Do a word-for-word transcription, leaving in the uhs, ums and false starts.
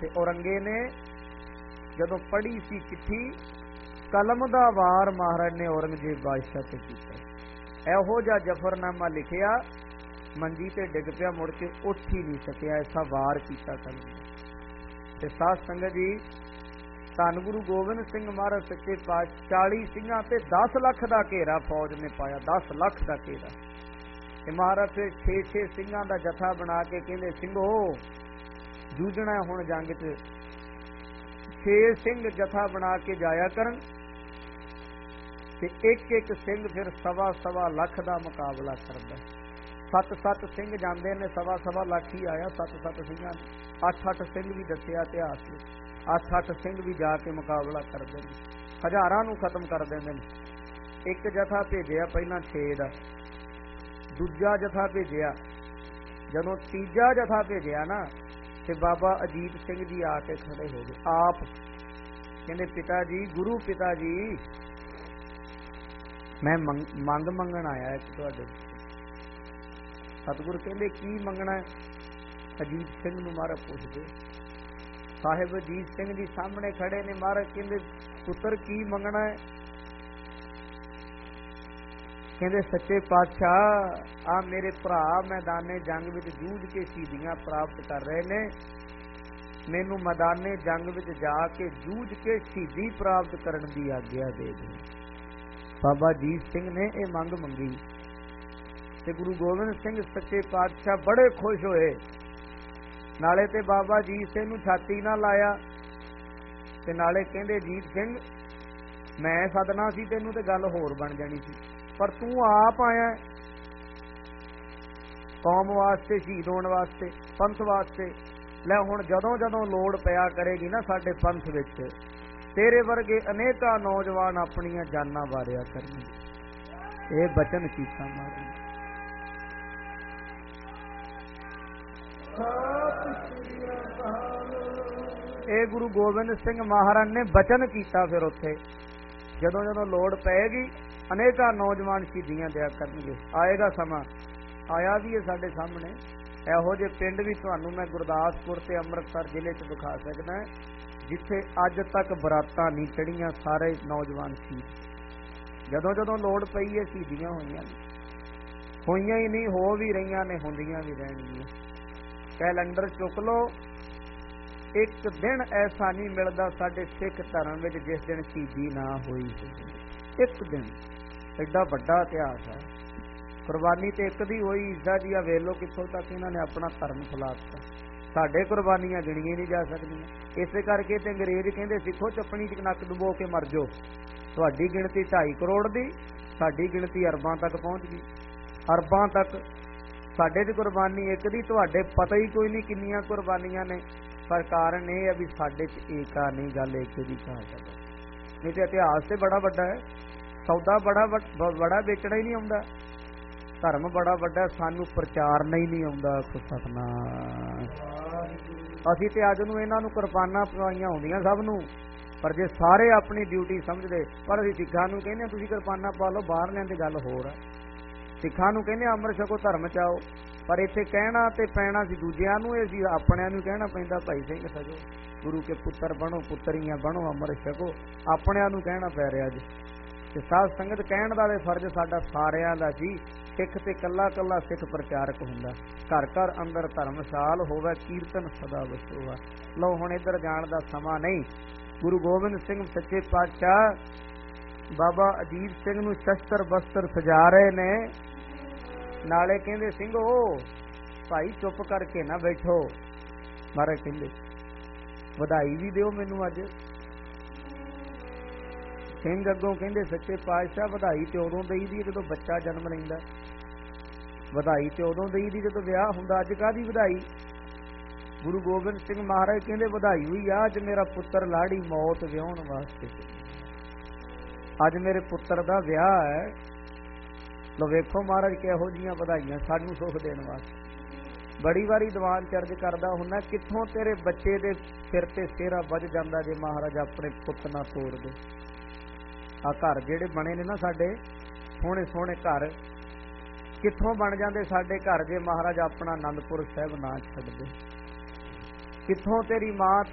ਤੇ ਔਰੰਗੇ ਨੇ ਜਦੋਂ ਪੜ੍ਹੀ ਸੀ ਚਿੱਠੀ, ਕਲਮ ਦਾ ਵਾਰ ਮਹਾਰਾਜ ਨੇ ਔਰੰਗਜ਼ੇਬ ਬਾਦਸ਼ਾਹ ਤੇ ਕੀਤਾ। ਇਹੋ ਜਿਹਾ ਜਫਰਨਾਮਾ ਲਿਖਿਆ, ਮੰਜੀ ਤੇ ਡਿੱਗ ਪਿਆ, ਮੁੜ ਕੇ ਉੱਠ ਹੀ ਨਹੀਂ ਸਕਿਆ, ਐਸਾ ਵਾਰ ਕੀਤਾ ਕਲਮ। ਤੇ ਸਾਧ ਸੰਗਤ ਜੀ, ਧੰਨ ਗੁਰੂ ਗੋਬਿੰਦ ਸਿੰਘ ਮਹਾਰਾਜ ਸੱਚੇ ਪਾਤਸ਼ਾਹ ਚਾਲੀ ਸਿੰਘਾਂ ਤੇ ਦਸ ਲੱਖ ਦਾ ਘੇਰਾ ਫੌਜ ਨੇ ਪਾਇਆ, ਦਸ ਲੱਖ ਦਾ ਘੇਰਾ। ਤੇ ਮਹਾਰਾਜ ਫਿਰ ਛੇ ਛੇ ਸਿੰਘਾਂ ਦਾ ਜਥਾ ਬਣਾ ਕੇ ਕਹਿੰਦੇ, ਸਿੰਘੋ ਜੂਝਣਾ ਹੁਣ ਜੰਗ 'ਚ। ਛੇ ਸਿੰਘ ਜਥਾ ਬਣਾ ਕੇ ਜਾਇਆ ਕਰਨ ਤੇ ਇੱਕ ਇੱਕ ਸਿੰਘ ਫਿਰ ਸਵਾ ਸਵਾ ਲੱਖ ਦਾ ਮੁਕਾਬਲਾ ਕਰਦਾ। ਸੱਤ ਸੱਤ ਸਿੰਘ ਜਾਂਦੇ ਨੇ, ਸਵਾ ਸਵਾ ਲੱਖ ਹੀ ਆਇਆ ਸੱਤ ਸੱਤ ਸਿੰਘਾਂ ਨੇ। ਅੱਠ ਅੱਠ ਸਿੰਘ ਵੀ ਦੱਸਿਆ ਇਤਿਹਾਸ ਵਿੱਚ, ਅੱਠ ਅੱਠ ਸਿੰਘ ਵੀ ਜਾ ਕੇ ਮੁਕਾਬਲਾ ਕਰਦੇ ਨੇ, ਹਜ਼ਾਰਾਂ ਨੂੰ ਖਤਮ ਕਰ ਦਿੰਦੇ ਨੇ। ਇੱਕ ਜਥਾ ਭੇਜਿਆ ਪਹਿਲਾਂ ਛੇ ਦਾ, ਦੂਜਾ ਜਥਾ ਭੇਜਿਆ, ਜਦੋਂ ਤੀਜਾ ਜਥਾ ਭੇਜਿਆ ਨਾ ਤੇ ਬਾਬਾ ਅਜੀਤ ਸਿੰਘ ਜੀ ਆ ਕੇ ਖੜੇ ਹੋ ਗਏ ਆਪ। ਕਹਿੰਦੇ, ਪਿਤਾ ਜੀ, ਗੁਰੂ ਪਿਤਾ ਜੀ, ਮੈਂ ਮੰਗ ਮੰਗਣ ਆਇਆ ਇੱਕ ਤੁਹਾਡੇ। ਸਤਿਗੁਰ ਕਹਿੰਦੇ, ਕੀ ਮੰਗਣਾ ਹੈ? ਅਜੀਤ ਸਿੰਘ ਨੂੰ ਮਹਾਰਾਜ ਪੁੱਛਦੇ। ਸਾਹਿਬ ਅਜੀਤ ਸਿੰਘ ਜੀ ਸਾਹਮਣੇ ਖੜੇ ਨੇ। ਮਹਾਰਾਜ ਕਹਿੰਦੇ, ਪੁੱਤਰ ਕੀ ਮੰਗਣਾ ਹੈ? ਕਹਿੰਦੇ, ਸੱਚੇ ਪਾਤਸ਼ਾਹ, ਆ ਮੇਰੇ ਭਰਾ ਮੈਦਾਨੇ ਜੰਗ ਵਿੱਚ ਜੂਝ ਕੇ ਸ਼ਹੀਦੀਆਂ ਪ੍ਰਾਪਤ ਕਰ ਰਹੇ ਨੇ, ਮੈਨੂੰ ਮੈਦਾਨੇ ਜੰਗ ਵਿੱਚ ਜਾ ਕੇ ਜੂਝ ਕੇ ਸ਼ਹੀਦੀ ਪ੍ਰਾਪਤ ਕਰਨ ਦੀ ਆਗਿਆ ਦੇ ਦਿਓ। ਬਾਬਾ ਅਜੀਤ ਸਿੰਘ ਨੇ ਇਹ ਮੰਗ ਮੰਗੀ ਤੇ ਗੁਰੂ ਗੋਬਿੰਦ ਸਿੰਘ ਸੱਚੇ ਪਾਤਸ਼ਾਹ ਬੜੇ ਖੁਸ਼ ਹੋਏ। ਨਾਲੇ ਤੇ ਬਾਬਾ ਅਜੀਤ ਸਿੰਘ ਨੂੰ ਛਾਤੀ ਨਾ ਲਾਇਆ ਤੇ ਨਾਲੇ ਕਹਿੰਦੇ, ਅਜੀਤ ਸਿੰਘ, ਮੈਂ ਸਦਨਾ ਸੀ ਤੈਨੂੰ ਤੇ ਗੱਲ ਹੋਰ ਬਣ ਜਾਣੀ ਸੀ, ਪਰ ਤੂੰ ਆਪ ਆਇਆ ਕੌਮ ਵਾਸਤੇ, ਸ਼ਹੀਦ ਹੋਣ ਵਾਸਤੇ, ਪੰਥ ਵਾਸਤੇ। ਲੈ ਹੁਣ ਜਦੋਂ ਜਦੋਂ ਲੋੜ ਪਿਆ ਕਰੇਗੀ ਨਾ ਸਾਡੇ ਪੰਥ ਵਿੱਚ, ਤੇਰੇ ਵਰਗੇ ਅਨੇਕਾਂ ਨੌਜਵਾਨ ਆਪਣੀਆਂ ਜਾਨਾਂ ਵਾਰਿਆ ਕਰਨਗੇ। ਇਹ ਬਚਨ ਕੀਤਾ ਮਹਾਰਾਜ। ਇਹ ਗੁਰੂ ਗੋਬਿੰਦ ਸਿੰਘ ਮਹਾਰਾਜ ਨੇ ਬਚਨ ਕੀਤਾ। ਫਿਰ ਉੱਥੇ ਜਦੋਂ ਜਦੋਂ ਲੋੜ ਪਏਗੀ ਅਨੇਕਾਂ ਨੌਜਵਾਨ ਸ਼ਹੀਦੀਆਂ ਦਿਆ ਕਰਨਗੇ। ਆਏਗਾ ਸਮਾਂ, ਆਇਆ ਵੀ ਹੈ ਸਾਡੇ ਸਾਹਮਣੇ। ਇਹੋ ਜਿਹੇ ਪਿੰਡ ਵੀ ਤੁਹਾਨੂੰ ਮੈਂ ਗੁਰਦਾਸਪੁਰ ਤੇ ਅੰਮ੍ਰਿਤਸਰ ਜ਼ਿਲ੍ਹੇ 'ਚ ਵਿਖਾ ਸਕਦਾ, ਜਿੱਥੇ ਅੱਜ ਤੱਕ ਬਰਾਤਾਂ ਨਹੀਂ ਚੜੀਆਂ, ਸਾਰੇ ਨੌਜਵਾਨ ਸ਼ਹੀਦ। ਜਦੋਂ ਜਦੋਂ ਲੋੜ ਪਈ ਹੈ ਸ਼ਹੀਦੀਆਂ ਹੋਈਆਂ ਨੇ, ਹੋਈਆਂ ਹੀ ਨਹੀਂ, ਹੋ ਵੀ ਰਹੀਆਂ ਨੇ, ਹੁੰਦੀਆਂ ਵੀ ਰਹਿਣਗੀਆਂ। ਕੈਲੰਡਰ ਚੁੱਕ ਲਓ, ਇੱਕ ਦਿਨ ਐਸਾ ਨਹੀਂ ਮਿਲਦਾ ਸਾਡੇ ਸਿੱਖ ਧਰਮ ਵਿੱਚ ਜਿਸ ਦਿਨ ਸ਼ਹੀਦੀ ਨਾ ਹੋਈ ਹੋਵੇ। ਇੱਕ ਦਿਨ, ਐਡਾ ਵੱਡਾ ਇਤਿਹਾਸ ਹੈ। ਕੁਰਬਾਨੀ ਤੇ ਇੱਕ ਦੀ ਹੋਈ। ਇੱਜ਼ਾ ਜੀ ਆ ਵੇਖ ਲਓ ਕਿੱਥੋਂ ਤੱਕ ਇਹਨਾਂ ਨੇ ਆਪਣਾ ਧਰਮ ਫੈਲਾਤਾ। ਸਾਡੇ ਕੁਰਬਾਨੀਆਂ ਗਿਣੀਆਂ ਨਹੀਂ ਜਾ ਸਕਦੀਆਂ। ਇਸੇ ਕਰਕੇ ਤੇ ਅੰਗਰੇਜ਼ ਕਹਿੰਦੇ, ਸਿੱਖੋ ਚੱਪਣੀ 'ਚ ਨੱਕ ਡੁਬੋ ਕੇ ਮਰ ਜਾਓ। ਤੁਹਾਡੀ ਗਿਣਤੀ ਢਾਈ ਕਰੋੜ ਦੀ, ਸਾਡੀ ਗਿਣਤੀ ਅਰਬਾਂ ਤੱਕ ਪਹੁੰਚ ਗਈ। ਅਰਬਾਂ ਤੱਕ ਸਾਡੇ 'ਚ ਕੁਰਬਾਨੀ ਇੱਕ ਦੀ, ਤੁਹਾਡੇ ਪਤਾ ਹੀ ਕੋਈ ਨਹੀਂ ਕਿੰਨੀਆਂ ਕੁਰਬਾਨੀਆਂ ਨੇ। ਪਰ ਕਾਰਨ ਇਹ ਹੈ ਵੀ ਸਾਡੇ 'ਚ ਏਕਾ ਨਹੀਂ, ਗੱਲ ਏਕੇ ਦੀ ਕਹਾ ਸਕਦਾ। ਨਹੀਂ ਤੇ ਇਤਿਹਾਸ ਤੇ ਬੜਾ ਵੱਡਾ ਹੈ, ਸੌਦਾ ਬੜਾ ਬੜਾ ਵੇਚਣਾ ਹੀ ਨਹੀਂ ਆਉਂਦਾ, ਧਰਮ ਬੜਾ ਵੱਡਾ, ਸਾਨੂੰ ਪ੍ਰਚਾਰਨਾ ਹੀ ਨਹੀਂ ਆਉਂਦਾ। ਸਤਿਨਾਮ। ਅਸੀਂ ਤੇ ਅੱਜ ਨੂੰ ਇਹਨਾਂ ਨੂੰ ਕੁਰਬਾਨਾਂ ਪਵਾਈਆਂ ਹੁੰਦੀਆਂ ਸਭ ਨੂੰ, ਪਰ ਜੇ ਸਾਰੇ ਆਪਣੀ ਡਿਊਟੀ ਸਮਝਦੇ। ਪਰ ਅਸੀਂ ਸਿੱਖਾਂ ਨੂੰ ਕਹਿੰਦੇ ਤੁਸੀਂ ਕੁਰਬਾਨਾਂ ਪਾ ਲਓ, ਬਾਹਰ ਲੈਣ ਦੀ ਗੱਲ ਹੋਰ ਹੈ। ਸਿੱਖਾਂ ਨੂੰ ਕਹਿੰਦੇ ਅੰਮ੍ਰਿਤ ਛਕੋ, ਧਰਮ ਚਾਓ, ਪਰ ਇੱਥੇ ਕਹਿਣਾ ਤੇ ਪੈਣਾ ਸੀ ਦੂਜਿਆਂ ਨੂੰ, ਇਹ ਸੀ ਆਪਣਿਆਂ ਨੂੰ ਕਹਿਣਾ ਪੈਂਦਾ ਭਾਈ ਸਿੰਘ ਸਜੋ, ਗੁਰੂ ਕੇ ਪੁੱਤਰ ਬਣੋ, ਪੁੱਤਰੀਆਂ ਬਣੋ, ਅੰਮ੍ਰਿਤ ਛਕੋ। ਆਪਣਿਆਂ ਨੂੰ ਕਹਿਣਾ ਪੈ ਰਿਹਾ ਜੀ। ਤੇ ਸਾਧ ਸੰਗਤ ਕਹਿਣ ਦਾ ਫਰਜ਼ ਸਾਡਾ ਸਾਰਿਆਂ ਦਾ ਜੀ। ਸਿੱਖ ਤੇ ਕੱਲਾ ਕੱਲਾ ਸਿੱਖ ਪ੍ਰਚਾਰਕ ਹੁੰਦਾ। ਘਰ ਘਰ ਅੰਦਰ ਧਰਮਸ਼ਾਲ ਹੋਵੇ, ਕੀਰਤਨ ਸਦਾ ਵਸੋਵਾ। ਲਓ ਹੁਣ ਇੱਧਰ ਜਾਣ ਦਾ ਸਮਾਂ ਨਹੀਂ। ਗੁਰੂ ਗੋਬਿੰਦ ਸਿੰਘ ਸੱਚੇ ਪਾਤਸ਼ਾਹ ਬਾਬਾ ਅਜੀਤ ਸਿੰਘ ਨੂੰ ਸ਼ਸਤਰ ਬਸਤਰ ਸਜਾ ਰਹੇ ਨੇ। ਨਾਲੇ ਕਹਿੰਦੇ, ਸਿੰਘੋ ਭਾਈ ਚੁੱਪ ਕਰਕੇ ਨਾ ਬੈਠੋ। ਮਹਾਰਾਜ ਕਹਿੰਦੇ, ਵਧਾਈ ਵੀ ਦਿਓ ਮੈਨੂੰ ਅੱਜ। ਸਿੰਘ ਅੱਗੋਂ ਕਹਿੰਦੇ, ਸੱਚੇ ਪਾਤਸ਼ਾਹ ਵਧਾਈ ਤੇ ਉਦੋਂ ਦਈ ਦੀ ਜਦੋਂ ਬੱਚਾ ਜਨਮ ਲੈਂਦਾ, ਵਧਾਈ ਤੇ ਉਦੋਂ ਦਈ ਦੀ ਜਦੋਂ ਵਿਆਹ ਹੁੰਦਾ, ਅੱਜ ਕਾਹਦੀ ਵਧਾਈ? ਗੁਰੂ ਗੋਬਿੰਦ ਸਿੰਘ ਮਹਾਰਾਜ ਕਹਿੰਦੇ, ਵਧਾਈ ਹੋਈ ਆ ਅੱਜ ਮੇਰਾ ਪੁੱਤਰ ਲਾੜੀ ਮੌਤ ਵਿਆਹੁਣ ਵਾਸਤੇ, ਅੱਜ ਮੇਰੇ ਪੁੱਤਰ ਦਾ ਵਿਆਹ ਹੈ। ਲੋ ਵੇਖੋ ਮਹਾਰਾਜ ਕਿਹੋ ਜਿਹੀਆਂ ਵਧਾਈਆਂ ਸਾਨੂੰ ਸੁੱਖ ਦੇਣ ਵਾਸਤੇ। ਬੜੀ ਵਾਰੀ ਦੀਵਾਨ ਚਰਜ ਕਰਦਾ ਹੁੰਦਾ, ਕਿੱਥੋਂ ਤੇਰੇ ਬੱਚੇ ਦੇ ਸਿਰ ਤੇ ਸਿਹਰਾ ਵੱਜ ਜਾਂਦਾ ਜੇ ਮਹਾਰਾਜ ਆਪਣੇ ਪੁੱਤ ਨਾ ਤੋੜ ਦੇ। ਆ ਘਰ ਜਿਹੜੇ ਬਣੇ ਨੇ ਨਾ ਸਾਡੇ ਸੋਹਣੇ ਸੋਹਣੇ ਘਰ, ਕਿੱਥੋਂ ਬਣ ਜਾਂਦੇ ਸਾਡੇ ਘਰ ਜੇ ਮਹਾਰਾਜ ਆਪਣਾ ਆਨੰਦਪੁਰ ਸਾਹਿਬ ਨਾ ਛੱਡਦੇ। ਕਿੱਥੋਂ ਤੇਰੀ ਮਾਂ